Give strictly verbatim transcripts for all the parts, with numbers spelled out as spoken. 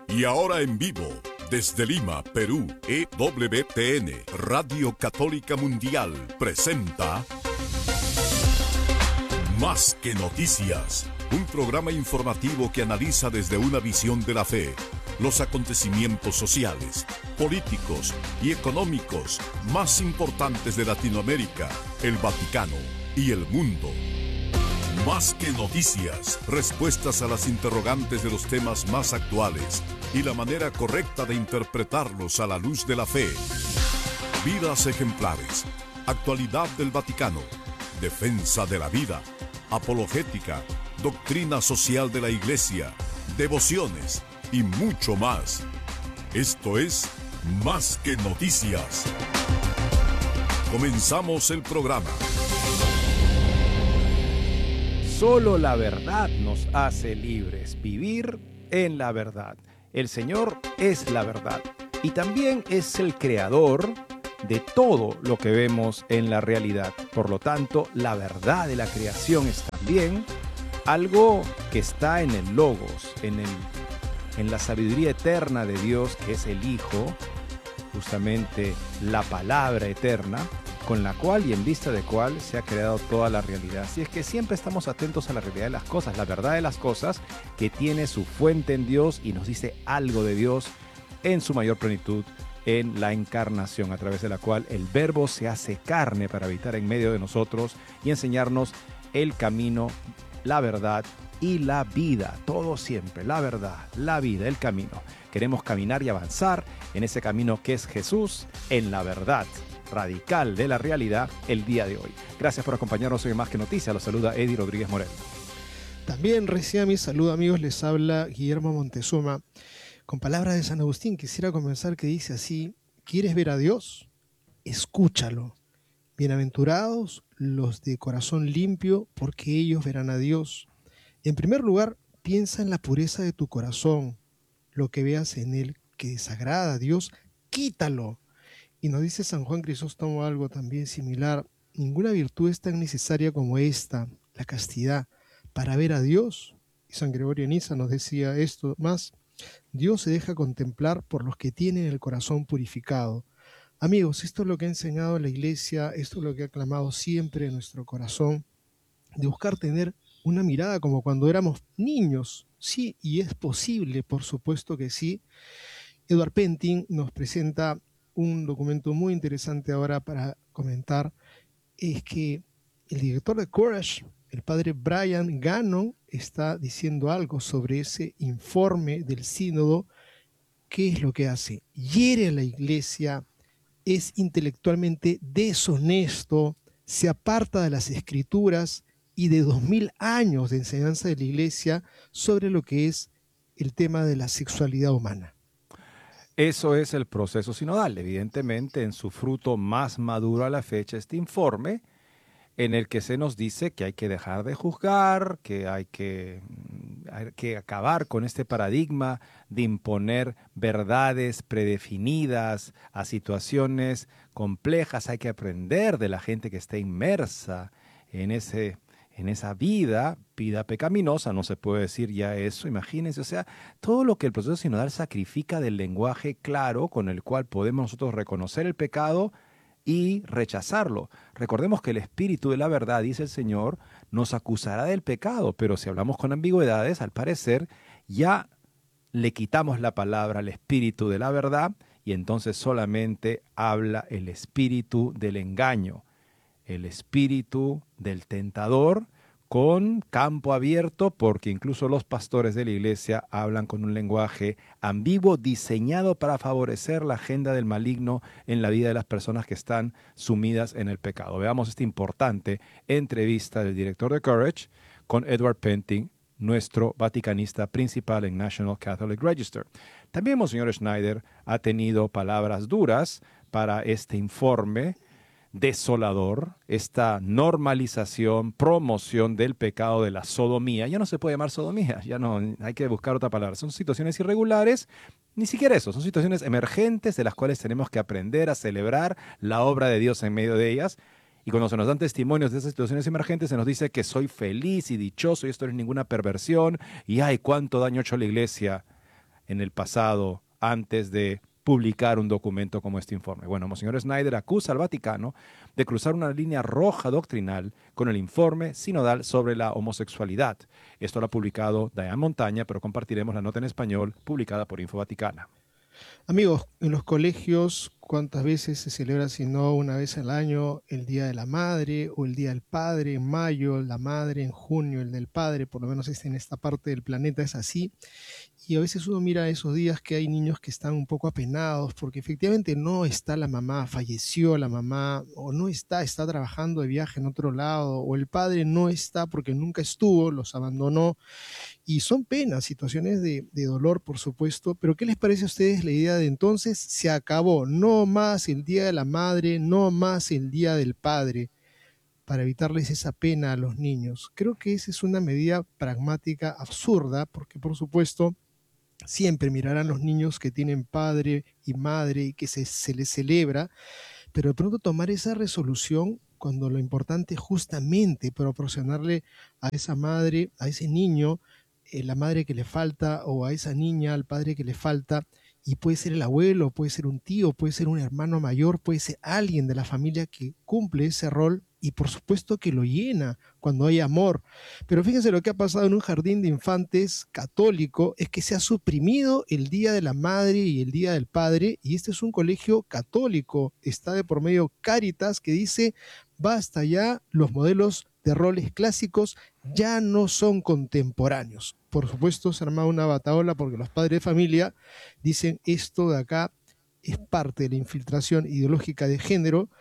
Y ahora en vivo, desde Lima, Perú, E W T N, Radio Católica Mundial, presenta Más que Noticias, un programa informativo que analiza desde una visión de la fe los acontecimientos sociales, políticos y económicos más importantes de Latinoamérica, el Vaticano y el mundo. Más que noticias, respuestas a las interrogantes de los temas más actuales y la manera correcta de interpretarlos a la luz de la fe. Vidas ejemplares, actualidad del Vaticano, defensa de la vida, apologética, doctrina social de la Iglesia, devociones y mucho más. Esto es Más que Noticias. Comenzamos el programa. Solo la verdad nos hace libres, vivir en la verdad. El Señor es la verdad y también es el creador de todo lo que vemos en la realidad. Por lo tanto, la verdad de la creación es también algo que está en el Logos, en, el, en la sabiduría eterna de Dios, que es el Hijo, justamente la palabra eterna, con la cual y en vista de cual se ha creado toda la realidad. Así es que siempre estamos atentos a la realidad de las cosas, la verdad de las cosas, que tiene su fuente en Dios y nos dice algo de Dios en su mayor plenitud en la encarnación, a través de la cual el Verbo se hace carne para habitar en medio de nosotros y enseñarnos el camino, la verdad y la vida. Todo siempre, la verdad, la vida, el camino. Queremos caminar y avanzar en ese camino que es Jesús, en la verdad radical de la realidad el día de hoy. Gracias por acompañarnos hoy en Más que Noticias. Los saluda Eddie Rodríguez Moreno. También reciba mi saludo, amigos. Les habla Guillermo Montezuma. Con palabras de San Agustín quisiera comenzar, que dice así: ¿quieres ver a Dios? Escúchalo. Bienaventurados los de corazón limpio, porque ellos verán a Dios. En primer lugar, piensa en la pureza de tu corazón. Lo que veas en él que desagrada a Dios, quítalo. Y nos dice San Juan Crisóstomo algo también similar: ninguna virtud es tan necesaria como esta, la castidad, para ver a Dios. Y San Gregorio Niza nos decía esto más: Dios se deja contemplar por los que tienen el corazón purificado. Amigos, esto es lo que ha enseñado la Iglesia, esto es lo que ha clamado siempre en nuestro corazón, de buscar tener una mirada como cuando éramos niños. Sí, y es posible, por supuesto que sí. Edward Pentin nos presenta un documento muy interesante ahora para comentar. Es que el director de Courage, el padre Brian Gannon, está diciendo algo sobre ese informe del sínodo. ¿Qué es lo que hace? Hiere a la Iglesia, es intelectualmente deshonesto, se aparta de las Escrituras y de dos mil años de enseñanza de la Iglesia sobre lo que es el tema de la sexualidad humana. Eso es el proceso sinodal. Evidentemente, en su fruto más maduro a la fecha, este informe en el que se nos dice que hay que dejar de juzgar, que hay que, hay que acabar con este paradigma de imponer verdades predefinidas a situaciones complejas. Hay que aprender de la gente que está inmersa en ese en esa vida, vida pecaminosa. No se puede decir ya eso, imagínense. O sea, todo lo que el proceso sinodal sacrifica del lenguaje claro con el cual podemos nosotros reconocer el pecado y rechazarlo. Recordemos que el Espíritu de la verdad, dice el Señor, nos acusará del pecado, pero si hablamos con ambigüedades, al parecer ya le quitamos la palabra al Espíritu de la verdad y entonces solamente habla el espíritu del engaño, el espíritu del tentador, con campo abierto, porque incluso los pastores de la iglesia hablan con un lenguaje ambiguo diseñado para favorecer la agenda del maligno en la vida de las personas que están sumidas en el pecado. Veamos esta importante entrevista del director de Courage con Edward Pentin, nuestro vaticanista principal en National Catholic Register. También Monseñor Schneider ha tenido palabras duras para este informe desolador, esta normalización, promoción del pecado de la sodomía. Ya no se puede llamar sodomía, ya no, hay que buscar otra palabra. Son situaciones irregulares, ni siquiera eso, son situaciones emergentes de las cuales tenemos que aprender a celebrar la obra de Dios en medio de ellas. Y cuando se nos dan testimonios de esas situaciones emergentes, se nos dice que soy feliz y dichoso y esto no es ninguna perversión y ay, cuánto daño ha hecho la iglesia. en el pasado antes de publicar un documento como este informe. Bueno, Monseñor Snyder acusa al Vaticano de cruzar una línea roja doctrinal con el informe sinodal sobre la homosexualidad. Esto lo ha publicado Diane Montaña, pero compartiremos la nota en español publicada por Info Vaticana. Amigos, en los colegios, ¿cuántas veces se celebra, si no una vez al año, el Día de la Madre o el Día del Padre? En mayo, la Madre; en junio, el del Padre. Por lo menos en esta parte del planeta es así. Y a veces uno mira esos días que hay niños que están un poco apenados porque efectivamente no está la mamá, falleció la mamá, o no está, está trabajando de viaje en otro lado, o el padre no está porque nunca estuvo, los abandonó. Y son penas, situaciones de, de dolor, por supuesto. Pero ¿qué les parece a ustedes la idea de entonces? Se acabó, no más el Día de la Madre, no más el Día del Padre, para evitarles esa pena a los niños. Creo que esa es una medida pragmática absurda, porque por supuesto siempre mirarán los niños que tienen padre y madre y que se, se les celebra, pero de pronto tomar esa resolución cuando lo importante es justamente proporcionarle a esa madre, a ese niño, eh, la madre que le falta, o a esa niña, al padre que le falta, y puede ser el abuelo, puede ser un tío, puede ser un hermano mayor, puede ser alguien de la familia que cumple ese rol y por supuesto que lo llena cuando hay amor. Pero fíjense lo que ha pasado en un jardín de infantes católico, es que se ha suprimido el Día de la Madre y el Día del Padre, y este es un colegio católico, está de por medio Cáritas, que dice: basta ya, los modelos de roles clásicos ya no son contemporáneos. Por supuesto se ha armado una batahola porque los padres de familia dicen: esto de acá es parte de la infiltración ideológica de género,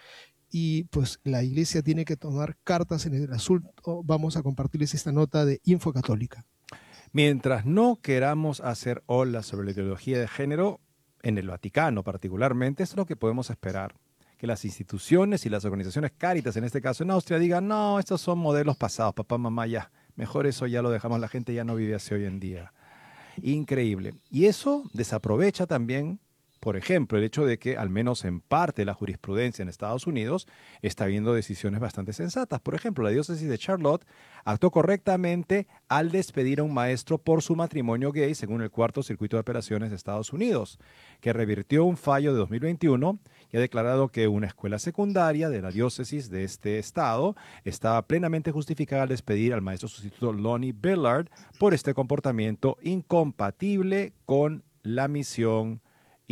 y pues la iglesia tiene que tomar cartas en el asunto. Vamos a compartirles esta nota de Info Católica. Mientras no queramos hacer olas sobre la ideología de género, en el Vaticano particularmente, es lo que podemos esperar. Que las instituciones y las organizaciones Cáritas, en este caso en Austria, digan: no, estos son modelos pasados, papá, mamá, ya, mejor eso ya lo dejamos, la gente ya no vive así hoy en día. Increíble. Y eso desaprovecha también, por ejemplo, el hecho de que al menos en parte la jurisprudencia en Estados Unidos está viendo decisiones bastante sensatas. Por ejemplo, la diócesis de Charlotte actuó correctamente al despedir a un maestro por su matrimonio gay, según el Cuarto Circuito de Apelaciones de Estados Unidos, que revirtió un fallo de dos mil veintiuno y ha declarado que una escuela secundaria de la diócesis de este estado estaba plenamente justificada al despedir al maestro sustituto Lonnie Billard por este comportamiento incompatible con la misión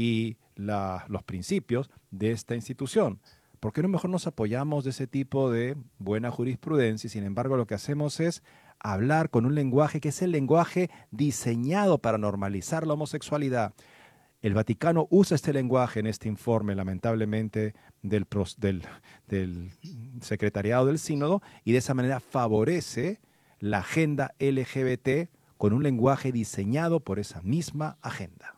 y la, los principios de esta institución. ¿Por qué no mejor nos apoyamos de ese tipo de buena jurisprudencia y sin embargo lo que hacemos es hablar con un lenguaje que es el lenguaje diseñado para normalizar la homosexualidad? El Vaticano usa este lenguaje en este informe, lamentablemente, del, del, del Secretariado del Sínodo, y de esa manera favorece la agenda L G B T con un lenguaje diseñado por esa misma agenda.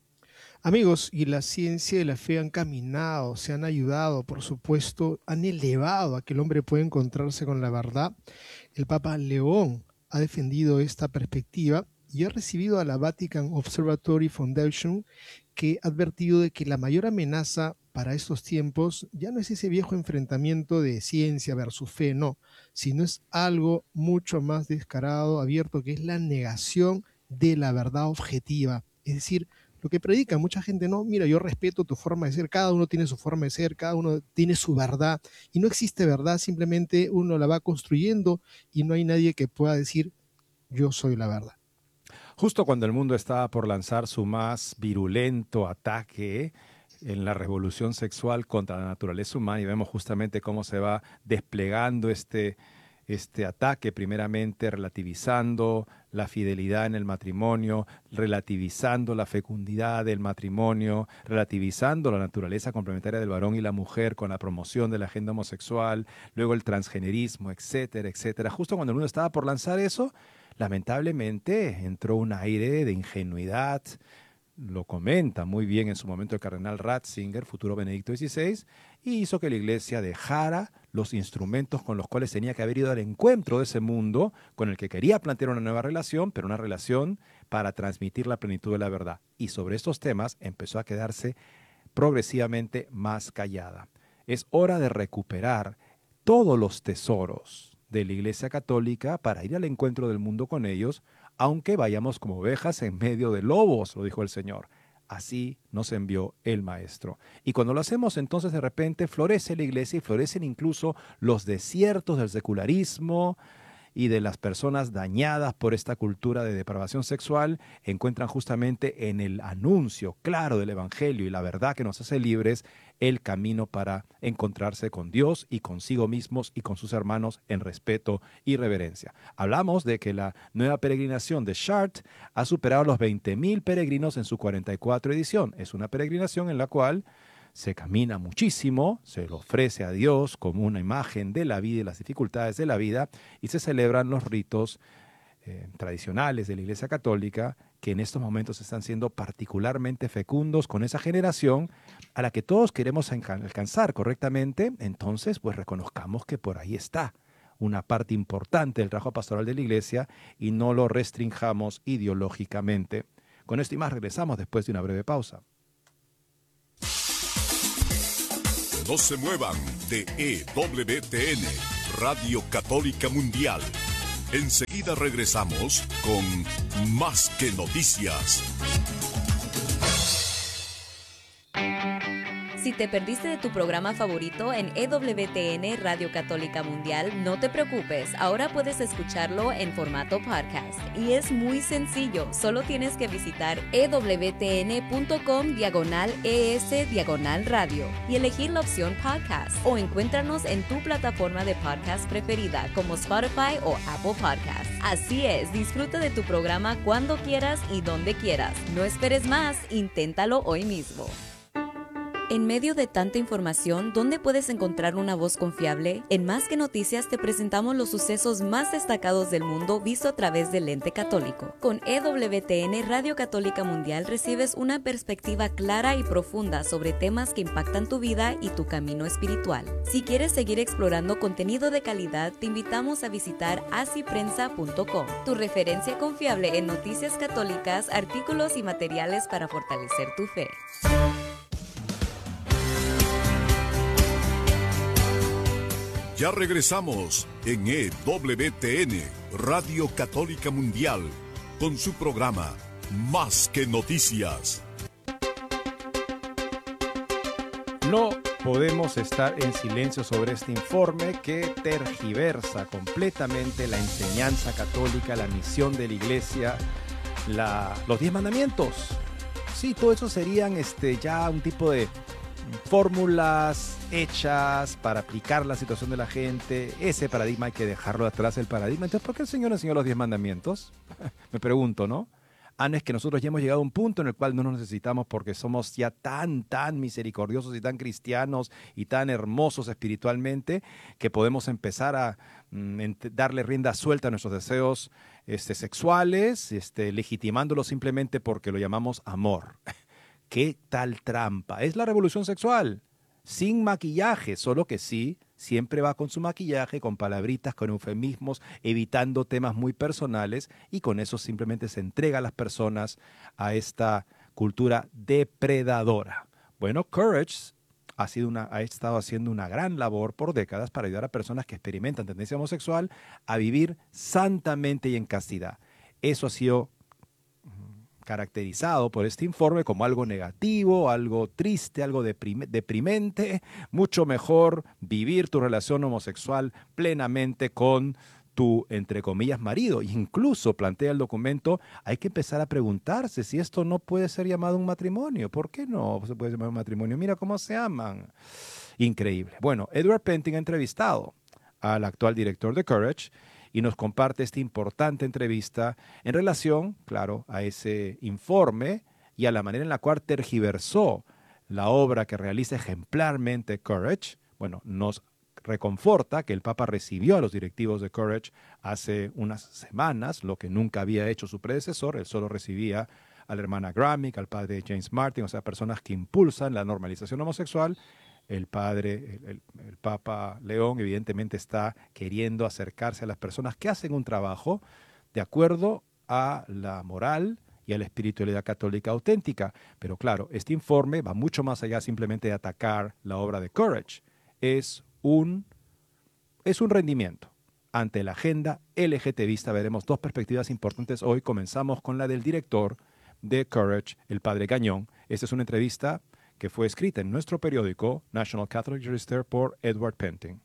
Amigos, y la ciencia y la fe han caminado, se han ayudado, por supuesto, han elevado a que el hombre pueda encontrarse con la verdad. El Papa León ha defendido esta perspectiva y ha recibido a la Vatican Observatory Foundation, que ha advertido de que la mayor amenaza para estos tiempos ya no es ese viejo enfrentamiento de ciencia versus fe, no, sino es algo mucho más descarado, abierto, que es la negación de la verdad objetiva. Es decir, lo que predica mucha gente: no, mira, yo respeto tu forma de ser, cada uno tiene su forma de ser, cada uno tiene su verdad, y no existe verdad, simplemente uno la va construyendo y no hay nadie que pueda decir: yo soy la verdad. Justo cuando el mundo estaba por lanzar su más virulento ataque en la revolución sexual contra la naturaleza humana, y vemos justamente cómo se va desplegando este, este ataque, primeramente relativizando la fidelidad en el matrimonio, relativizando la fecundidad del matrimonio, relativizando la naturaleza complementaria del varón y la mujer con la promoción de la agenda homosexual, luego el transgenerismo, etcétera, etcétera. Justo cuando el mundo estaba por lanzar eso, lamentablemente entró un aire de ingenuidad. Lo comenta muy bien en su momento el cardenal Ratzinger, futuro Benedicto dieciséis, y hizo que la iglesia dejara los instrumentos con los cuales tenía que haber ido al encuentro de ese mundo con el que quería plantear una nueva relación, pero una relación para transmitir la plenitud de la verdad. Y sobre estos temas empezó a quedarse progresivamente más callada. Es hora de recuperar todos los tesoros de la Iglesia Católica para ir al encuentro del mundo con ellos, aunque vayamos como ovejas en medio de lobos, lo dijo el Señor. Así nos envió el Maestro. Y cuando lo hacemos, entonces de repente florece la iglesia y florecen incluso los desiertos del secularismo y de las personas dañadas por esta cultura de depravación sexual. Encuentran justamente en el anuncio claro del Evangelio y la verdad que nos hace libres el camino para encontrarse con Dios y consigo mismos y con sus hermanos en respeto y reverencia. Hablamos de que la nueva peregrinación de Chartres ha superado los veinte mil peregrinos en su cuarenta y cuatro edición. Es una peregrinación en la cual se camina muchísimo, se lo ofrece a Dios como una imagen de la vida y las dificultades de la vida, y se celebran los ritos eh, tradicionales de la Iglesia Católica, que en estos momentos están siendo particularmente fecundos con esa generación a la que todos queremos alcanzar correctamente. Entonces, pues reconozcamos que por ahí está una parte importante del trabajo pastoral de la Iglesia y no lo restringamos ideológicamente. Con esto y más regresamos después de una breve pausa. No se muevan de E W T N, Radio Católica Mundial. Enseguida regresamos con Más que Noticias. Si te perdiste de tu programa favorito en E W T N Radio Católica Mundial, no te preocupes, ahora puedes escucharlo en formato podcast. Y es muy sencillo, solo tienes que visitar ewtn.com diagonal ES diagonal radio y elegir la opción podcast, o encuéntranos en tu plataforma de podcast preferida como Spotify o Apple Podcasts. Así es, disfruta de tu programa cuando quieras y donde quieras. No esperes más, inténtalo hoy mismo. En medio de tanta información, ¿dónde puedes encontrar una voz confiable? En Más que Noticias te presentamos los sucesos más destacados del mundo visto a través del lente católico. Con E W T N Radio Católica Mundial recibes una perspectiva clara y profunda sobre temas que impactan tu vida y tu camino espiritual. Si quieres seguir explorando contenido de calidad, te invitamos a visitar así prensa punto com, tu referencia confiable en noticias católicas, artículos y materiales para fortalecer tu fe. Ya regresamos en E W T N, Radio Católica Mundial, con su programa Más que Noticias. No podemos estar en silencio sobre este informe que tergiversa completamente la enseñanza católica, la misión de la Iglesia, la, los diez mandamientos. Sí, todo eso serían este, ya un tipo de fórmulas hechas para aplicar la situación de la gente. Ese paradigma hay que dejarlo atrás, el paradigma. Entonces, ¿por qué el Señor enseñó los diez mandamientos? Me pregunto, ¿no? Ah, no, es que nosotros ya hemos llegado a un punto en el cual no nos necesitamos porque somos ya tan, tan misericordiosos y tan cristianos y tan hermosos espiritualmente que podemos empezar a mm, darle rienda suelta a nuestros deseos este, sexuales, este, legitimándolos simplemente porque lo llamamos amor. ¿Qué tal trampa? Es la revolución sexual, sin maquillaje, solo que sí, siempre va con su maquillaje, con palabritas, con eufemismos, evitando temas muy personales, y con eso simplemente se entrega a las personas a esta cultura depredadora. Bueno, Courage ha, sido una, ha estado haciendo una gran labor por décadas para ayudar a personas que experimentan tendencia homosexual a vivir santamente y en castidad. Eso ha sido caracterizado por este informe como algo negativo, algo triste, algo deprime, deprimente. Mucho mejor vivir tu relación homosexual plenamente con tu, entre comillas, marido. Incluso plantea el documento, hay que empezar a preguntarse si esto no puede ser llamado un matrimonio. ¿Por qué no se puede llamar un matrimonio? Mira cómo se aman. Increíble. Bueno, Edward Penting ha entrevistado al actual director de Courage y nos comparte esta importante entrevista en relación, claro, a ese informe y a la manera en la cual tergiversó la obra que realiza ejemplarmente Courage. Bueno, nos reconforta que el Papa recibió a los directivos de Courage hace unas semanas, lo que nunca había hecho su predecesor. Él solo recibía a la hermana Gramick, al padre James Martin, o sea, personas que impulsan la normalización homosexual. El padre, el, el, el Papa León, evidentemente está queriendo acercarse a las personas que hacen un trabajo de acuerdo a la moral y a la espiritualidad católica auténtica. Pero claro, este informe va mucho más allá simplemente de atacar la obra de Courage. Es un, es un rendimiento ante la agenda LGTBista. Veremos dos perspectivas importantes hoy. Comenzamos con la del director de Courage, el padre Gagnon. Esta es una entrevista que fue escrita en nuestro periódico National Catholic Register por Edward Penting.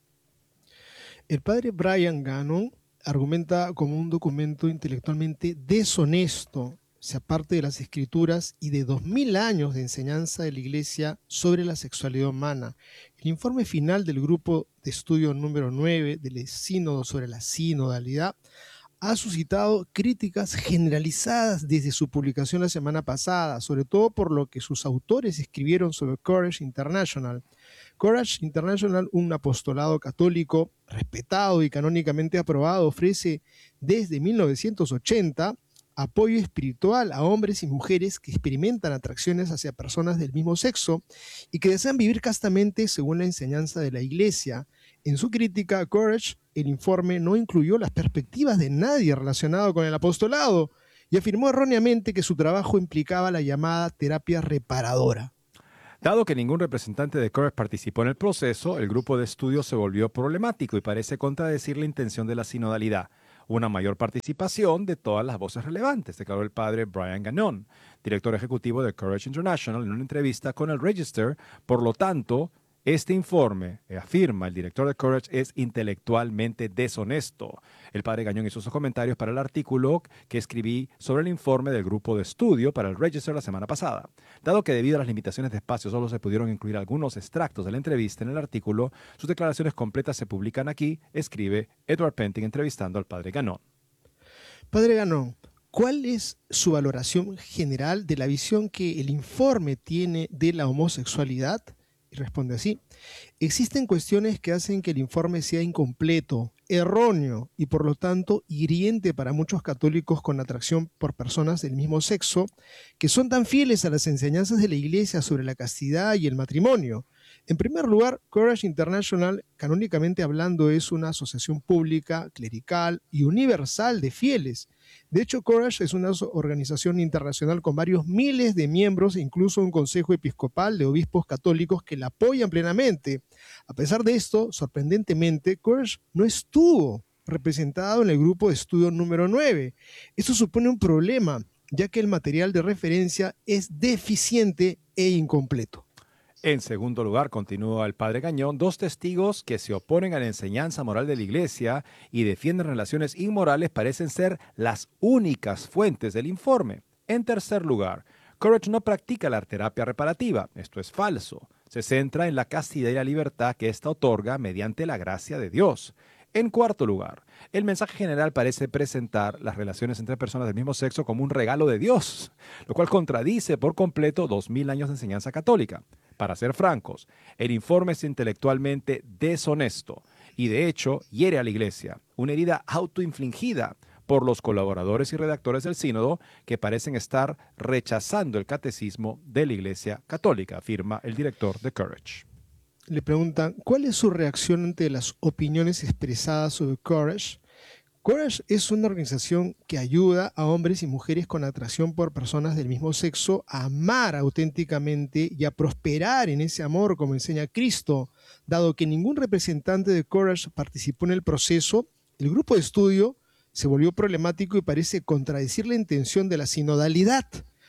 El padre Brian Gagnon argumenta como un documento intelectualmente deshonesto, se aparte de las escrituras y de dos mil años de enseñanza de la Iglesia sobre la sexualidad humana. El informe final del grupo de estudio número nueve del Sínodo sobre la sinodalidad ha suscitado críticas generalizadas desde su publicación la semana pasada, sobre todo por lo que sus autores escribieron sobre Courage International. Courage International, un apostolado católico respetado y canónicamente aprobado, ofrece desde mil novecientos ochenta apoyo espiritual a hombres y mujeres que experimentan atracciones hacia personas del mismo sexo y que desean vivir castamente según la enseñanza de la Iglesia. En su crítica a Courage, el informe no incluyó las perspectivas de nadie relacionado con el apostolado y afirmó erróneamente que su trabajo implicaba la llamada terapia reparadora. Dado que ningún representante de Courage participó en el proceso, el grupo de estudio se volvió problemático y parece contradecir la intención de la sinodalidad. Una mayor participación de todas las voces relevantes, declaró el padre Brian Gagnon, director ejecutivo de Courage International, en una entrevista con el Register. Por lo tanto, este informe, afirma el director de Courage, es intelectualmente deshonesto. El padre Gagnon hizo sus comentarios para el artículo que escribí sobre el informe del grupo de estudio para el Register la semana pasada. Dado que debido a las limitaciones de espacio solo se pudieron incluir algunos extractos de la entrevista en el artículo, sus declaraciones completas se publican aquí, escribe Edward Penting entrevistando al padre Gagnon. Padre Gagnon, ¿cuál es su valoración general de la visión que el informe tiene de la homosexualidad? Y responde así: existen cuestiones que hacen que el informe sea incompleto, erróneo y por lo tanto hiriente para muchos católicos con atracción por personas del mismo sexo, que son tan fieles a las enseñanzas de la Iglesia sobre la castidad y el matrimonio. En primer lugar, Courage International, canónicamente hablando, es una asociación pública, clerical y universal de fieles. De hecho, Courage es una organización internacional con varios miles de miembros e incluso un consejo episcopal de obispos católicos que la apoyan plenamente. A pesar de esto, sorprendentemente, Courage no estuvo representado en el grupo de estudio número nueve. Esto supone un problema, ya que el material de referencia es deficiente e incompleto. En segundo lugar, continúa el padre Gagnon, dos testigos que se oponen a la enseñanza moral de la Iglesia y defienden relaciones inmorales parecen ser las únicas fuentes del informe. En tercer lugar, Courage no practica la terapia reparativa. Esto es falso. Se centra en la castidad y la libertad que ésta otorga mediante la gracia de Dios. En cuarto lugar, el mensaje general parece presentar las relaciones entre personas del mismo sexo como un regalo de Dios, lo cual contradice por completo dos mil años de enseñanza católica. Para ser francos, el informe es intelectualmente deshonesto y de hecho hiere a la Iglesia, una herida autoinfligida por los colaboradores y redactores del sínodo que parecen estar rechazando el catecismo de la Iglesia católica, afirma el director de Courage. Le preguntan, ¿cuál es su reacción ante las opiniones expresadas sobre Courage? Courage es una organización que ayuda a hombres y mujeres con atracción por personas del mismo sexo a amar auténticamente y a prosperar en ese amor como enseña Cristo. Dado que ningún representante de Courage participó en el proceso, el grupo de estudio se volvió problemático y parece contradecir la intención de la sinodalidad,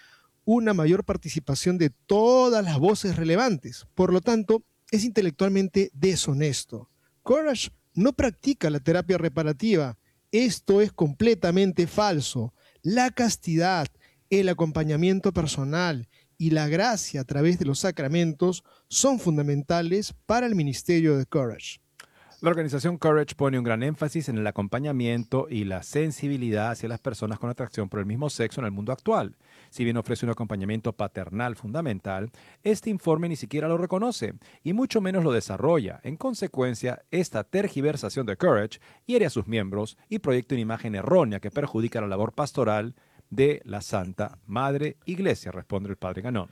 una mayor participación de todas las voces relevantes. Por lo tanto, es intelectualmente deshonesto. Courage no practica la terapia reparativa. Esto es completamente falso. La castidad, el acompañamiento personal y la gracia a través de los sacramentos son fundamentales para el ministerio de Courage. La organización Courage pone un gran énfasis en el acompañamiento y la sensibilidad hacia las personas con atracción por el mismo sexo en el mundo actual. Si bien ofrece un acompañamiento paternal fundamental, este informe ni siquiera lo reconoce y mucho menos lo desarrolla. En consecuencia, esta tergiversación de Courage hiere a sus miembros y proyecta una imagen errónea que perjudica la labor pastoral de la Santa Madre Iglesia, responde el padre Gagnon.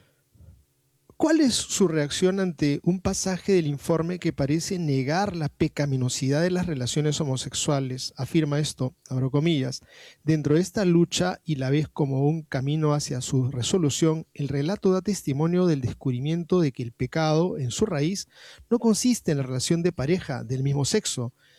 ¿Cuál es su reacción ante un pasaje del informe que parece negar la pecaminosidad de las relaciones homosexuales? Afirma esto, abro comillas, dentro de esta lucha y la ves como un camino hacia su resolución, el relato da testimonio del descubrimiento de que el pecado, en su raíz, no consiste en la relación de pareja del mismo sexo,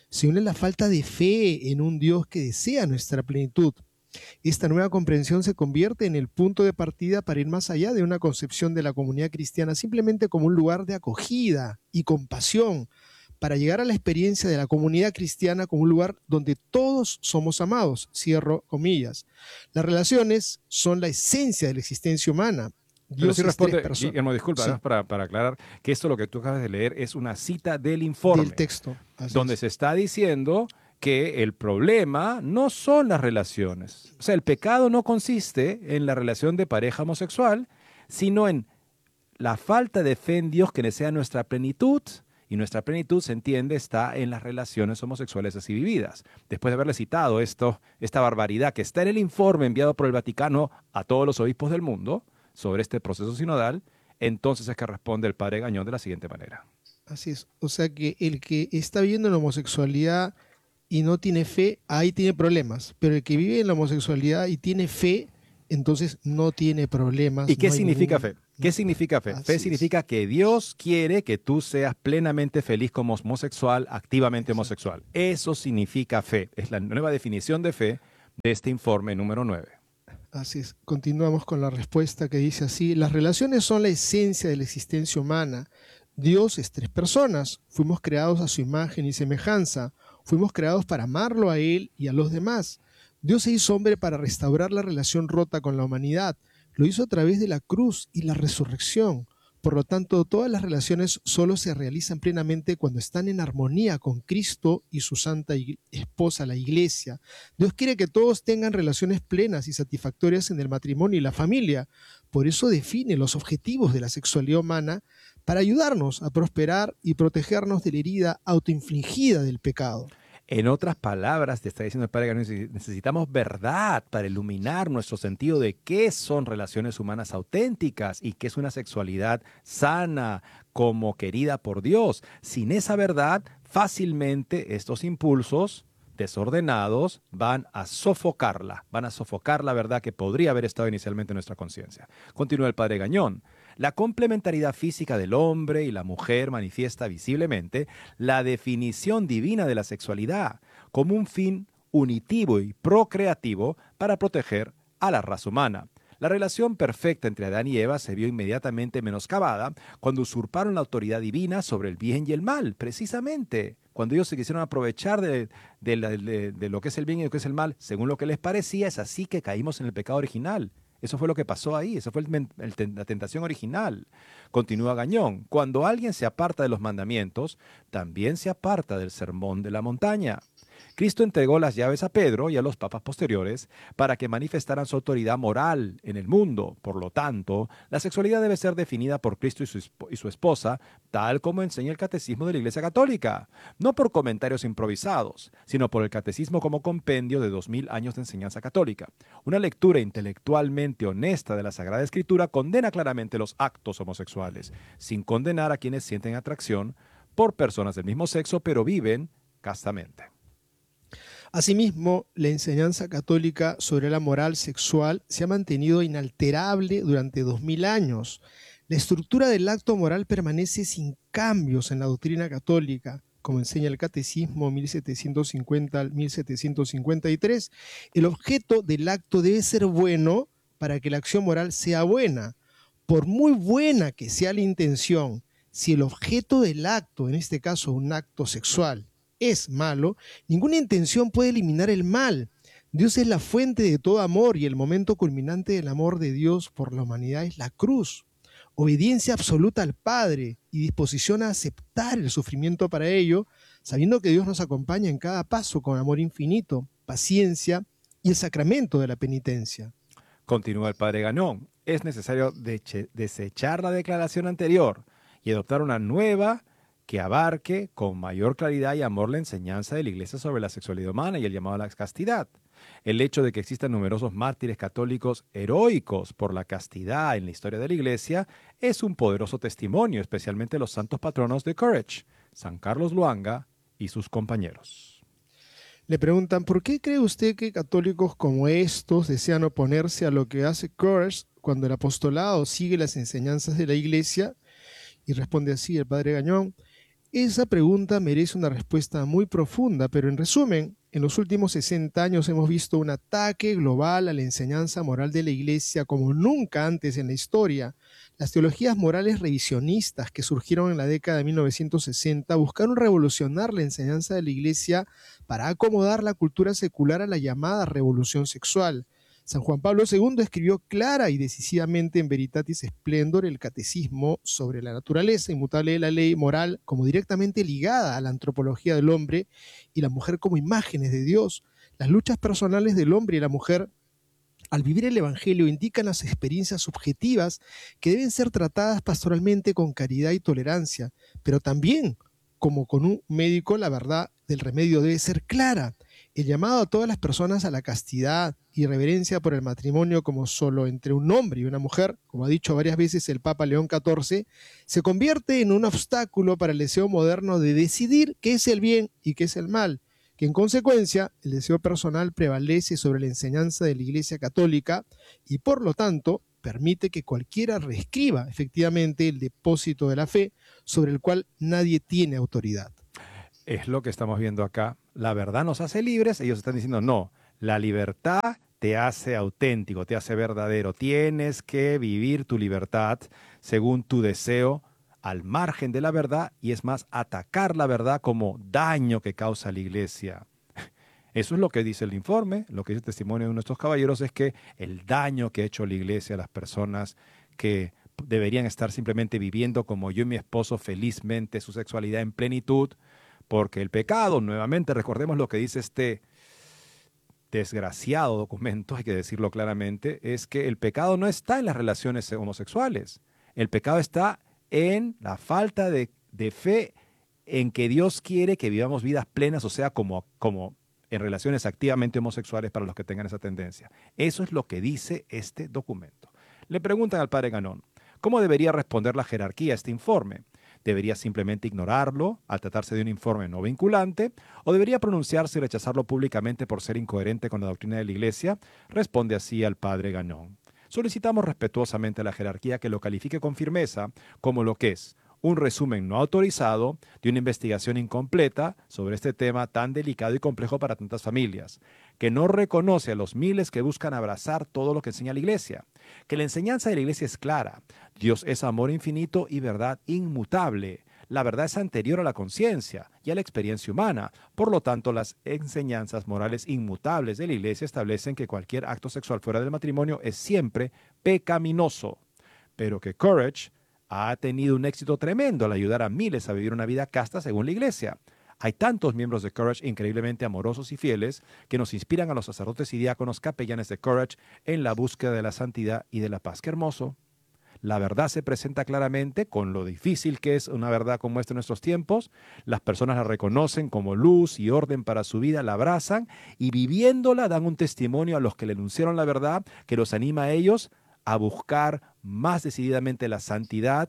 sino en la falta de fe en un Dios que desea nuestra plenitud. Esta nueva comprensión se convierte en el punto de partida para ir más allá de una concepción de la comunidad cristiana simplemente como un lugar de acogida y compasión, para llegar a la experiencia de la comunidad cristiana como un lugar donde todos somos amados, cierro comillas. Las relaciones son la esencia de la existencia humana. Dios sí responde, Guillermo, disculpa, sí. para, para aclarar que esto lo que tú acabas de leer es una cita del informe. Del texto. Así donde es. se está diciendo que el problema no son las relaciones. O sea, el pecado no consiste en la relación de pareja homosexual, sino en la falta de fe en Dios que desea nuestra plenitud. Y nuestra plenitud, se entiende, está en las relaciones homosexuales así vividas. Después de haberle citado esto, esta barbaridad que está en el informe enviado por el Vaticano a todos los obispos del mundo sobre este proceso sinodal, entonces es que responde el padre Gañón de la siguiente manera. Así es. O sea que el que está viviendo en la homosexualidad y no tiene fe, ahí tiene problemas. Pero el que vive en la homosexualidad y tiene fe, entonces no tiene problemas. ¿Y qué no significa ningún... fe? ¿Qué significa fe? Así Fe es. significa que Dios quiere que tú seas plenamente feliz como homosexual, activamente homosexual. Eso significa fe. Es la nueva definición de fe de este informe número nueve. Así es. Continuamos con la respuesta que dice así: las relaciones son la esencia de la existencia humana. Dios es tres personas. Fuimos creados a su imagen y semejanza. Fuimos creados para amarlo a Él y a los demás. Dios se hizo hombre para restaurar la relación rota con la humanidad. Lo hizo a través de la cruz y la resurrección. Por lo tanto, todas las relaciones solo se realizan plenamente cuando están en armonía con Cristo y su santa esposa, la Iglesia. Dios quiere que todos tengan relaciones plenas y satisfactorias en el matrimonio y la familia. Por eso define los objetivos de la sexualidad humana para ayudarnos a prosperar y protegernos de la herida autoinfligida del pecado. En otras palabras, te está diciendo el padre Gañón, necesitamos verdad para iluminar nuestro sentido de qué son relaciones humanas auténticas y qué es una sexualidad sana, como querida por Dios. Sin esa verdad, fácilmente estos impulsos desordenados van a sofocarla, van a sofocar la verdad que podría haber estado inicialmente en nuestra conciencia. Continúa el padre Gañón. La complementariedad física del hombre y la mujer manifiesta visiblemente la definición divina de la sexualidad como un fin unitivo y procreativo para proteger a la raza humana. La relación perfecta entre Adán y Eva se vio inmediatamente menoscabada cuando usurparon la autoridad divina sobre el bien y el mal, precisamente. Cuando ellos se quisieron aprovechar de, de, de, de, de lo que es el bien y lo que es el mal, según lo que les parecía, es así que caímos en el pecado original. Eso fue lo que pasó ahí, esa fue el, el, la tentación original. Continúa Gañón. Cuando alguien se aparta de los mandamientos, también se aparta del sermón de la montaña. Cristo entregó las llaves a Pedro y a los papas posteriores para que manifestaran su autoridad moral en el mundo. Por lo tanto, la sexualidad debe ser definida por Cristo y su, y su esposa, tal como enseña el Catecismo de la Iglesia Católica. No por comentarios improvisados, sino por el Catecismo como compendio de dos mil años de enseñanza católica. Una lectura intelectualmente honesta de la Sagrada Escritura condena claramente los actos homosexuales, sin condenar a quienes sienten atracción por personas del mismo sexo, pero viven castamente. Asimismo, la enseñanza católica sobre la moral sexual se ha mantenido inalterable durante dos mil años. La estructura del acto moral permanece sin cambios en la doctrina católica, como enseña el Catecismo mil setecientos cincuenta al mil setecientos cincuenta y tres. El objeto del acto debe ser bueno para que la acción moral sea buena. Por muy buena que sea la intención, si el objeto del acto, en este caso un acto sexual, es malo, ninguna intención puede eliminar el mal. Dios es la fuente de todo amor y el momento culminante del amor de Dios por la humanidad es la cruz. Obediencia absoluta al Padre y disposición a aceptar el sufrimiento para ello, sabiendo que Dios nos acompaña en cada paso con amor infinito, paciencia y el sacramento de la penitencia. Continúa el padre Gañón. Es necesario desechar la declaración anterior y adoptar una nueva que abarque con mayor claridad y amor la enseñanza de la Iglesia sobre la sexualidad humana y el llamado a la castidad. El hecho de que existan numerosos mártires católicos heroicos por la castidad en la historia de la Iglesia es un poderoso testimonio, especialmente los santos patronos de Courage, San Carlos Luanga y sus compañeros. Le preguntan, ¿por qué cree usted que católicos como estos desean oponerse a lo que hace Courage cuando el apostolado sigue las enseñanzas de la Iglesia? Y responde así el padre Gañón: Esa pregunta merece una respuesta muy profunda, pero en resumen, en los últimos sesenta años hemos visto un ataque global a la enseñanza moral de la Iglesia como nunca antes en la historia. Las teologías morales revisionistas que surgieron en la década de mil novecientos sesenta buscaron revolucionar la enseñanza de la Iglesia para acomodar la cultura secular a la llamada revolución sexual. San Juan Pablo segundo escribió clara y decisivamente en Veritatis Splendor el catecismo sobre la naturaleza inmutable de la ley moral como directamente ligada a la antropología del hombre y la mujer como imágenes de Dios. Las luchas personales del hombre y la mujer al vivir el Evangelio indican las experiencias subjetivas que deben ser tratadas pastoralmente con caridad y tolerancia, pero también, como con un médico, la verdad del remedio debe ser clara. El llamado a todas las personas a la castidad y reverencia por el matrimonio como solo entre un hombre y una mujer, como ha dicho varias veces el Papa León catorce, se convierte en un obstáculo para el deseo moderno de decidir qué es el bien y qué es el mal, que en consecuencia el deseo personal prevalece sobre la enseñanza de la Iglesia Católica y por lo tanto permite que cualquiera reescriba efectivamente el depósito de la fe sobre el cual nadie tiene autoridad. Es lo que estamos viendo acá. La verdad nos hace libres. Ellos están diciendo, no, la libertad te hace auténtico, te hace verdadero. Tienes que vivir tu libertad según tu deseo al margen de la verdad y es más, atacar la verdad como daño que causa la Iglesia. Eso es lo que dice el informe, lo que dice el testimonio de nuestros caballeros es que el daño que ha hecho la Iglesia a las personas que deberían estar simplemente viviendo como yo y mi esposo felizmente su sexualidad en plenitud, porque el pecado, nuevamente recordemos lo que dice este desgraciado documento, hay que decirlo claramente, es que el pecado no está en las relaciones homosexuales. El pecado está en la falta de, de fe en que Dios quiere que vivamos vidas plenas, o sea, como, como en relaciones activamente homosexuales para los que tengan esa tendencia. Eso es lo que dice este documento. Le preguntan al padre Ganón, ¿cómo debería responder la jerarquía a este informe? ¿Debería simplemente ignorarlo al tratarse de un informe no vinculante? ¿O debería pronunciarse y rechazarlo públicamente por ser incoherente con la doctrina de la Iglesia? Responde así al padre Ganón. Solicitamos respetuosamente a la jerarquía que lo califique con firmeza como lo que es un resumen no autorizado de una investigación incompleta sobre este tema tan delicado y complejo para tantas familias, que no reconoce a los miles que buscan abrazar todo lo que enseña la Iglesia, que la enseñanza de la Iglesia es clara, Dios es amor infinito y verdad inmutable, la verdad es anterior a la conciencia y a la experiencia humana, por lo tanto las enseñanzas morales inmutables de la Iglesia establecen que cualquier acto sexual fuera del matrimonio es siempre pecaminoso, pero que Courage ha tenido un éxito tremendo al ayudar a miles a vivir una vida casta según la Iglesia. Hay tantos miembros de Courage increíblemente amorosos y fieles que nos inspiran a los sacerdotes y diáconos capellanes de Courage en la búsqueda de la santidad y de la paz. ¡Qué hermoso! La verdad se presenta claramente con lo difícil que es una verdad como esta en nuestros tiempos. Las personas la reconocen como luz y orden para su vida, la abrazan y viviéndola dan un testimonio a los que le enunciaron la verdad que los anima a ellos a buscar más decididamente la santidad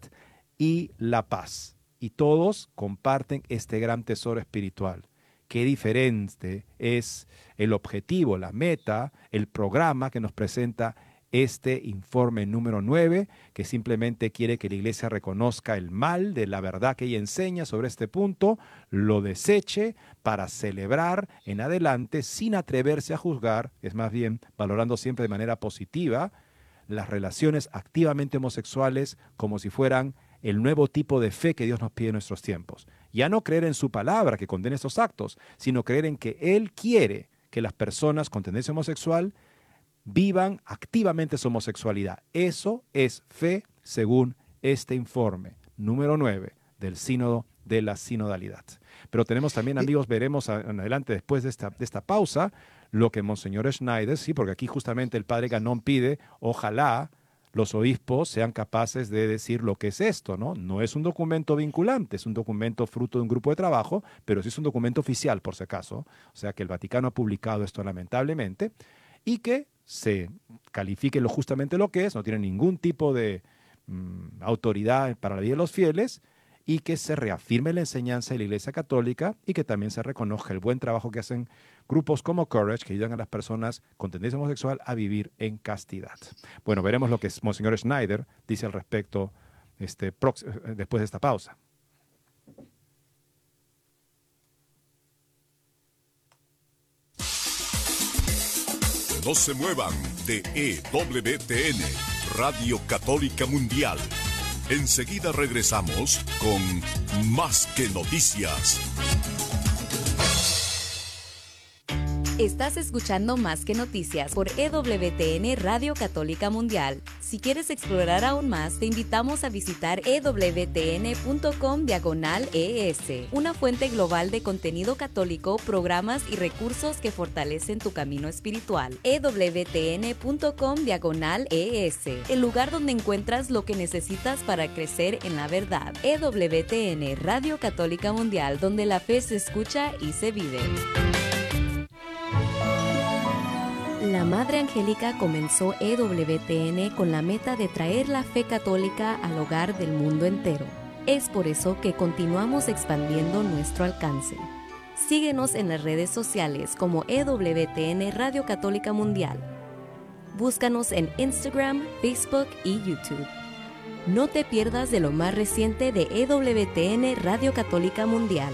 y la paz. Y todos comparten este gran tesoro espiritual. Qué diferente es el objetivo, la meta, el programa que nos presenta este informe número nueve, que simplemente quiere que la Iglesia reconozca el mal de la verdad que ella enseña sobre este punto, lo deseche para celebrar en adelante sin atreverse a juzgar, es más bien valorando siempre de manera positiva las relaciones activamente homosexuales como si fueran el nuevo tipo de fe que Dios nos pide en nuestros tiempos. Ya no creer en su palabra que condena estos actos, sino creer en que Él quiere que las personas con tendencia homosexual vivan activamente su homosexualidad. Eso es fe según este informe, número nueve del Sínodo de la Sinodalidad. Pero tenemos también, amigos, veremos en adelante después de esta, de esta pausa, lo que Monseñor Schneider, sí, porque aquí justamente el padre Ganón pide, ojalá los obispos sean capaces de decir lo que es esto, ¿no? No es un documento vinculante, es un documento fruto de un grupo de trabajo, pero sí es un documento oficial, por si acaso. O sea, que el Vaticano ha publicado esto lamentablemente y que se califique lo, justamente lo que es, no tiene ningún tipo de mm, autoridad para la vida de los fieles, y que se reafirme la enseñanza de la Iglesia Católica y que también se reconozca el buen trabajo que hacen grupos como Courage, que ayudan a las personas con tendencia homosexual a vivir en castidad. Bueno, veremos lo que Monseñor Schneider dice al respecto este, después de esta pausa. No se muevan de E W T N, Radio Católica Mundial. Enseguida regresamos con Más que Noticias. Estás escuchando Más que Noticias por E W T N Radio Católica Mundial. Si quieres explorar aún más, te invitamos a visitar e w t n punto com diagonal E S, una fuente global de contenido católico, programas y recursos que fortalecen tu camino espiritual. e w t n punto com diagonal E S, el lugar donde encuentras lo que necesitas para crecer en la verdad. E W T N Radio Católica Mundial, donde la fe se escucha y se vive. La Madre Angélica comenzó E W T N con la meta de traer la fe católica al hogar del mundo entero. Es por eso que continuamos expandiendo nuestro alcance. Síguenos en las redes sociales como E W T N Radio Católica Mundial. Búscanos en Instagram, Facebook y YouTube. No te pierdas de lo más reciente de E W T N Radio Católica Mundial.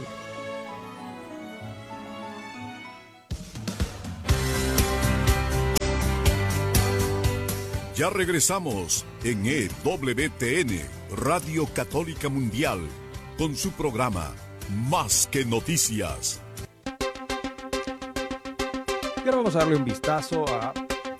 Ya regresamos en E W T N, Radio Católica Mundial, con su programa Más que Noticias. Y ahora vamos a darle un vistazo a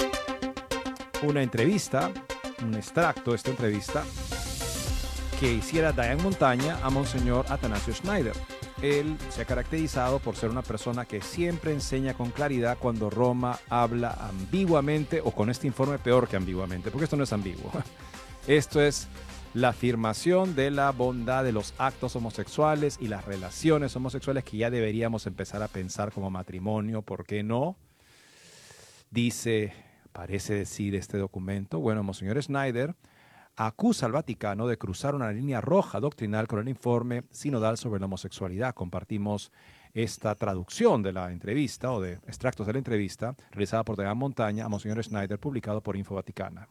una entrevista, un extracto de esta entrevista que hiciera Diane Montaña a Monseñor Atanasio Schneider. Él se ha caracterizado por ser una persona que siempre enseña con claridad cuando Roma habla ambiguamente, o con este informe peor que ambiguamente, porque esto no es ambiguo. Esto es la afirmación de la bondad de los actos homosexuales y las relaciones homosexuales que ya deberíamos empezar a pensar como matrimonio, ¿por qué no? Dice, parece decir este documento, bueno, Monseñor Schneider acusa al Vaticano de cruzar una línea roja doctrinal con el informe sinodal sobre la homosexualidad. Compartimos esta traducción de la entrevista o de extractos de la entrevista realizada por Diane Montaña a Monseñor Schneider, publicado por Info Vaticana.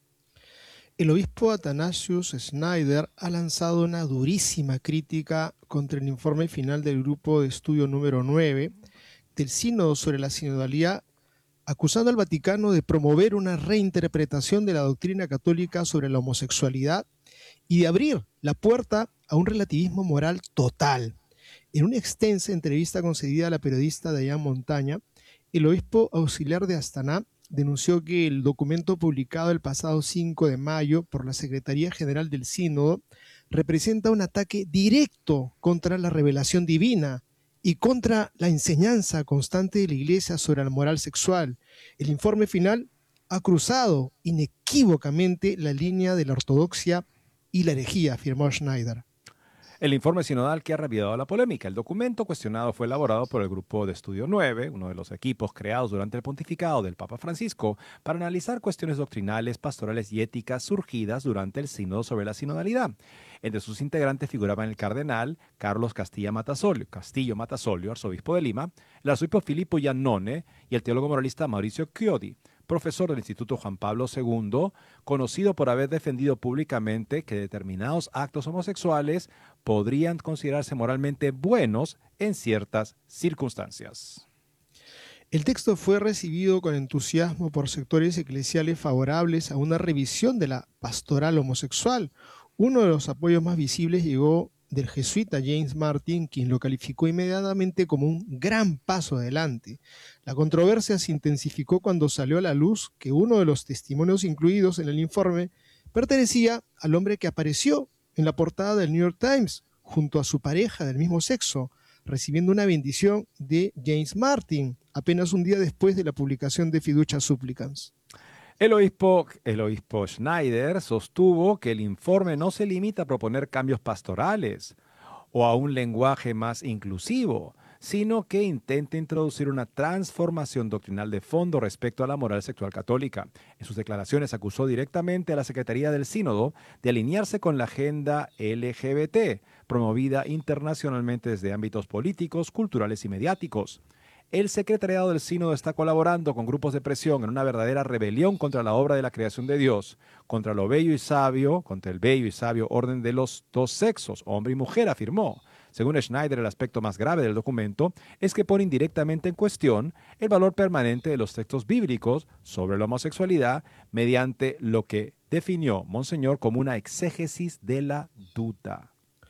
El obispo Athanasius Schneider ha lanzado una durísima crítica contra el informe final del grupo de estudio número nueve del Sínodo sobre la sinodalidad, acusando al Vaticano de promover una reinterpretación de la doctrina católica sobre la homosexualidad y de abrir la puerta a un relativismo moral total. En una extensa entrevista concedida a la periodista Diane Montaña, el obispo auxiliar de Astana denunció que el documento publicado el pasado cinco de mayo por la Secretaría General del Sínodo representa un ataque directo contra la revelación divina y contra la enseñanza constante de la Iglesia sobre la moral sexual. El informe final ha cruzado inequívocamente la línea de la ortodoxia y la herejía, afirmó Schneider. El informe sinodal que ha reavivado la polémica. El documento cuestionado fue elaborado por el Grupo de Estudio nueve, uno de los equipos creados durante el pontificado del Papa Francisco, para analizar cuestiones doctrinales, pastorales y éticas surgidas durante el sínodo sobre la sinodalidad. Entre sus integrantes figuraban el cardenal Carlos Castilla Matasolio, Castillo Matasolio, arzobispo de Lima, el arzobispo Filippo Iannone y el teólogo moralista Mauricio Chiodi, profesor del Instituto Juan Pablo segundo, conocido por haber defendido públicamente que determinados actos homosexuales podrían considerarse moralmente buenos en ciertas circunstancias. El texto fue recibido con entusiasmo por sectores eclesiales favorables a una revisión de la pastoral homosexual. Uno de los apoyos más visibles llegó del jesuita James Martin, quien lo calificó inmediatamente como un gran paso adelante. La controversia se intensificó cuando salió a la luz que uno de los testimonios incluidos en el informe pertenecía al hombre que apareció en la portada del New York Times junto a su pareja del mismo sexo, recibiendo una bendición de James Martin, apenas un día después de la publicación de Fiducia Supplicans. El obispo, el obispo Schneider sostuvo que el informe no se limita a proponer cambios pastorales o a un lenguaje más inclusivo, sino que intenta introducir una transformación doctrinal de fondo respecto a la moral sexual católica. En sus declaraciones acusó directamente a la Secretaría del Sínodo de alinearse con la agenda L G B T, promovida internacionalmente desde ámbitos políticos, culturales y mediáticos. El secretariado del Sínodo está colaborando con grupos de presión en una verdadera rebelión contra la obra de la creación de Dios, contra lo bello y sabio, contra el bello y sabio orden de los dos sexos, hombre y mujer, afirmó. Según Schneider, el aspecto más grave del documento es que pone indirectamente en cuestión el valor permanente de los textos bíblicos sobre la homosexualidad mediante lo que definió Monseñor como una exégesis de la duda.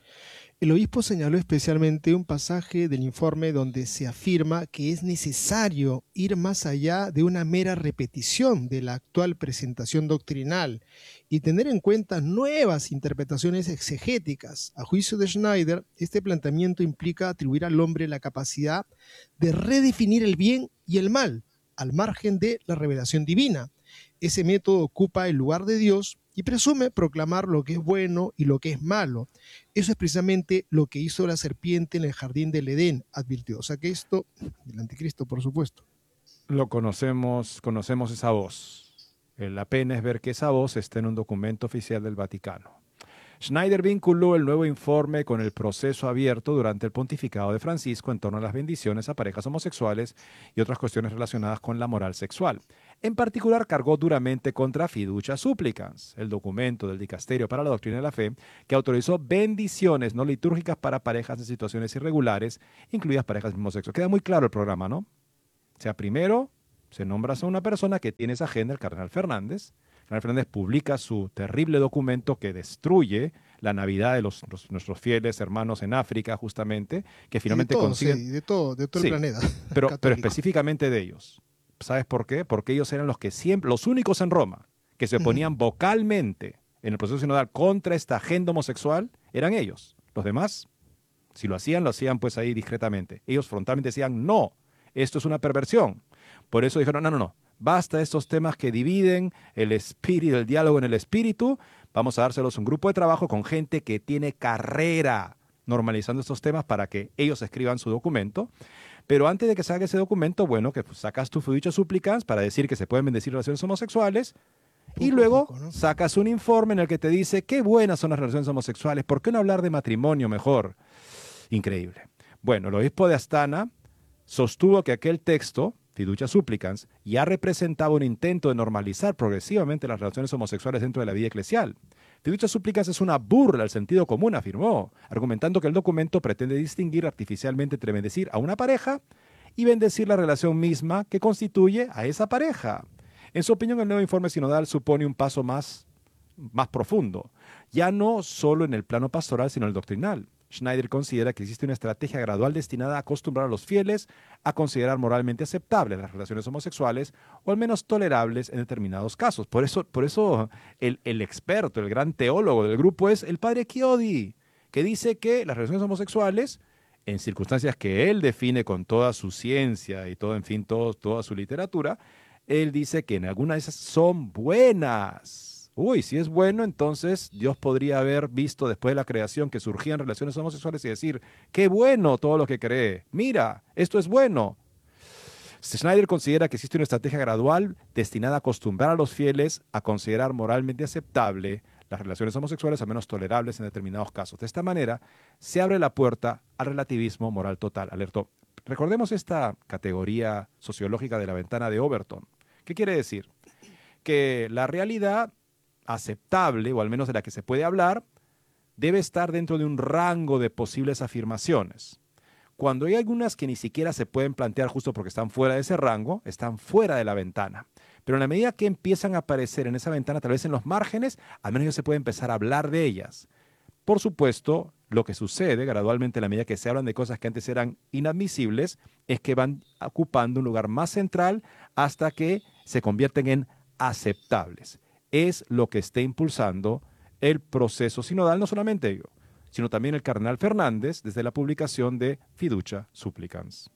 El obispo señaló especialmente un pasaje del informe donde se afirma que es necesario ir más allá de una mera repetición de la actual presentación doctrinal y tener en cuenta nuevas interpretaciones exegéticas. A juicio de Schneider, este planteamiento implica atribuir al hombre la capacidad de redefinir el bien y el mal, al margen de la revelación divina. Ese método ocupa el lugar de Dios y presume proclamar lo que es bueno y lo que es malo. Eso es precisamente lo que hizo la serpiente en el jardín del Edén, advirtió. O sea que esto, del anticristo, por supuesto. Lo conocemos, conocemos esa voz. La pena es ver que esa voz está en un documento oficial del Vaticano. Schneider vinculó el nuevo informe con el proceso abierto durante el pontificado de Francisco en torno a las bendiciones a parejas homosexuales y otras cuestiones relacionadas con la moral sexual. En particular, cargó duramente contra Fiducia Supplicans, el documento del Dicasterio para la Doctrina de la Fe, que autorizó bendiciones no litúrgicas para parejas en situaciones irregulares, incluidas parejas del mismo sexo. Queda muy claro el programa, ¿no? O sea, primero se nombra a una persona que tiene esa agenda, el cardenal Fernández. El cardenal Fernández publica su terrible documento que destruye la Navidad de los, los, nuestros fieles hermanos en África, justamente, que finalmente de todo, consiguen... Sí, de todo, de todo sí, el planeta. Pero, pero específicamente de ellos. ¿Sabes por qué? Porque ellos eran los que siempre, los únicos en Roma, que se oponían uh-huh. vocalmente en el proceso sinodal contra esta agenda homosexual, eran ellos. Los demás, si lo hacían, lo hacían pues ahí discretamente. Ellos frontalmente decían, no, esto es una perversión. Por eso dijeron, no, no, no, basta estos temas que dividen el espíritu, el diálogo en el espíritu, vamos a dárselos a un grupo de trabajo con gente que tiene carrera normalizando estos temas para que ellos escriban su documento. Pero antes de que salga ese documento, bueno, que pues, sacas tu Fiducia Supplicans para decir que se pueden bendecir relaciones homosexuales poco y luego poco, ¿no? Sacas un informe en el que te dice qué buenas son las relaciones homosexuales, ¿por qué no hablar de matrimonio mejor? Increíble. Bueno, el obispo de Astana sostuvo que aquel texto, Fiducia Supplicans, ya representaba un intento de normalizar progresivamente las relaciones homosexuales dentro de la vida eclesial. Fiducia Supplicans es una burla al sentido común, afirmó, argumentando que el documento pretende distinguir artificialmente entre bendecir a una pareja y bendecir la relación misma que constituye a esa pareja. En su opinión, el nuevo informe sinodal supone un paso más, más profundo, ya no solo en el plano pastoral, sino en el doctrinal. Schneider considera que existe una estrategia gradual destinada a acostumbrar a los fieles a considerar moralmente aceptables las relaciones homosexuales o al menos tolerables en determinados casos. Por eso, por eso el, el experto, el gran teólogo del grupo es el padre Chiodi, que dice que las relaciones homosexuales, en circunstancias que él define con toda su ciencia y todo, en fin, todo, toda su literatura, él dice que en algunas de esas son buenas. Uy, si es bueno, entonces Dios podría haber visto después de la creación que surgían relaciones homosexuales y decir, qué bueno todo lo que cree, mira, esto es bueno. Schneider considera que existe una estrategia gradual destinada a acostumbrar a los fieles a considerar moralmente aceptable las relaciones homosexuales, al menos tolerables en determinados casos. De esta manera, se abre la puerta al relativismo moral total, alertó. Recordemos esta categoría sociológica de la ventana de Overton. ¿Qué quiere decir? Que la realidad aceptable, o al menos de la que se puede hablar, debe estar dentro de un rango de posibles afirmaciones. Cuando hay algunas que ni siquiera se pueden plantear justo porque están fuera de ese rango, están fuera de la ventana. Pero en la medida que empiezan a aparecer en esa ventana, tal vez en los márgenes, al menos ya se puede empezar a hablar de ellas. Por supuesto, lo que sucede gradualmente en la medida que se hablan de cosas que antes eran inadmisibles, es que van ocupando un lugar más central hasta que se convierten en aceptables. Es lo que está impulsando el proceso sinodal, no solamente yo, sino también el cardenal Fernández desde la publicación de Fiducia Supplicans.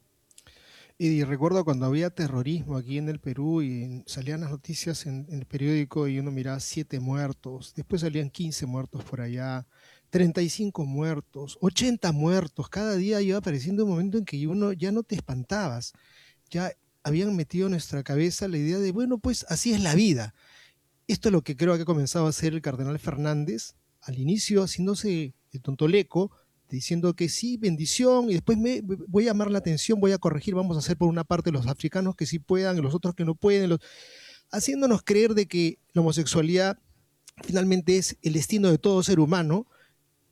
Y recuerdo cuando había terrorismo aquí en el Perú y salían las noticias en, en el periódico y uno miraba siete muertos, después salían quince muertos por allá, treinta y cinco muertos, ochenta muertos, cada día iba apareciendo un momento en que uno ya no te espantabas, ya habían metido en nuestra cabeza la idea de, bueno, pues así es la vida. Esto es lo que creo que ha comenzado a hacer el cardenal Fernández, al inicio haciéndose el tontoleco, diciendo que sí, bendición, y después me voy a llamar la atención, voy a corregir, vamos a hacer por una parte los africanos que sí puedan, los otros que no pueden, los... haciéndonos creer de que la homosexualidad finalmente es el destino de todo ser humano,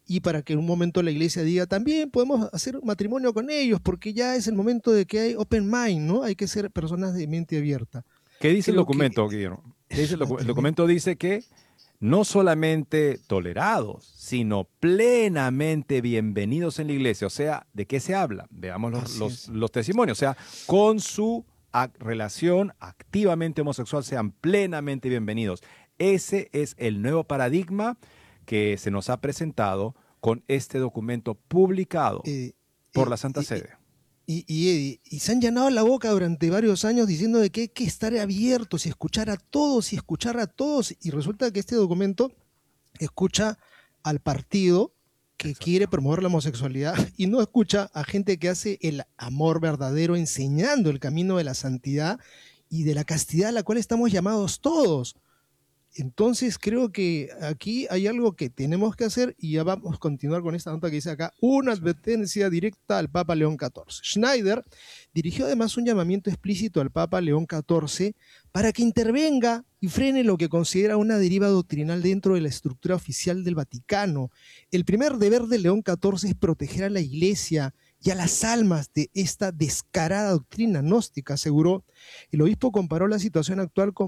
y para que en un momento la iglesia diga, también podemos hacer matrimonio con ellos, porque ya es el momento de que hay open mind, ¿no? Hay que ser personas de mente abierta. ¿Qué dice Creo el documento, que, Guillermo? ¿Qué dice el, docu- el tremendo. documento dice que no solamente tolerados, sino plenamente bienvenidos en la iglesia. O sea, ¿de qué se habla? Veamos los, Así los, es. los testimonios. O sea, con su ac- relación activamente homosexual sean plenamente bienvenidos. Ese es el nuevo paradigma que se nos ha presentado con este documento publicado Eh, por eh, la Santa eh, Sede. Y, y, y se han llenado la boca durante varios años diciendo de que hay que estar abiertos y escuchar a todos y escuchar a todos. Y resulta que este documento escucha al partido que Exacto. quiere promover la homosexualidad y no escucha a gente que hace el amor verdadero, enseñando el camino de la santidad y de la castidad a la cual estamos llamados todos. Entonces creo que aquí hay algo que tenemos que hacer y ya vamos a continuar con esta nota que dice acá, una advertencia directa al Papa León catorce. Schneider dirigió además un llamamiento explícito al Papa León catorce para que intervenga y frene lo que considera una deriva doctrinal dentro de la estructura oficial del Vaticano. El primer deber de León catorce es proteger a la Iglesia y a las almas de esta descarada doctrina gnóstica, aseguró. El obispo comparó la situación actual con